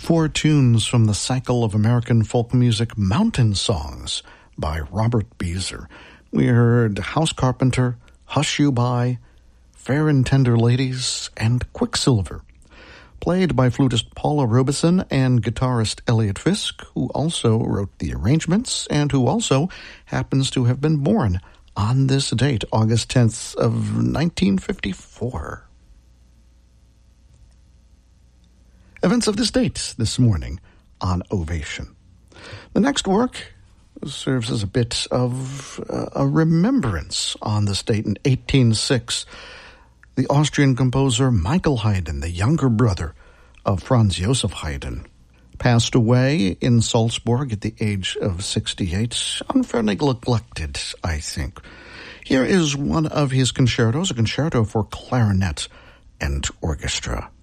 Four tunes from the cycle of American folk music, Mountain Songs by Robert Beezer. We heard House Carpenter, Hush You By, Fair and Tender Ladies, and Quicksilver, played by flutist Paula Robeson and guitarist Elliot Fisk, who also wrote the arrangements and who also happens to have been born on this date, August 10th of 1954. Events of this date this morning on Ovation. The next work serves as a bit of a remembrance on this date in 1806. The Austrian composer Michael Haydn, the younger brother of Franz Joseph Haydn, passed away in Salzburg at the age of 68, unfairly neglected, I think. Here is one of his concertos, a concerto for clarinet and orchestra.